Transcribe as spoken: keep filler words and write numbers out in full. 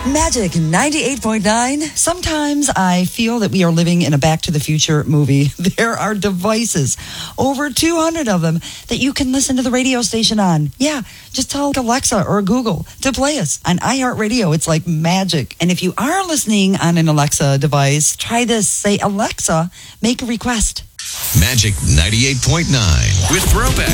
Magic ninety-eight point nine. Sometimes I feel that we are living in a Back to the Future movie. There are devices, over two hundred of them, that you can listen to the radio station on. Yeah, just tell Alexa or Google to play us on iHeartRadio. It's like magic. And if you are listening on an Alexa device, try this. Say, Alexa, make a request. Magic ninety-eight point nine with Throwback.